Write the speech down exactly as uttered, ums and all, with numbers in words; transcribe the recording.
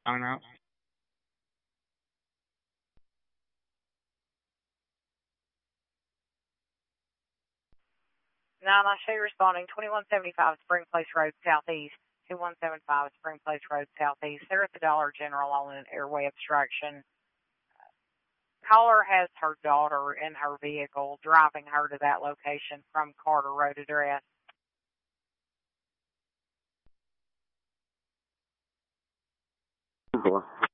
hung up. nine I show you responding, twenty-one seventy-five Spring Place Road, Southeast. twenty-one seventy-five Spring Place Road, Southeast. They're at the Dollar General on an airway obstruction. Caller has her daughter in her vehicle, driving her to that location from Carter Road address. Four.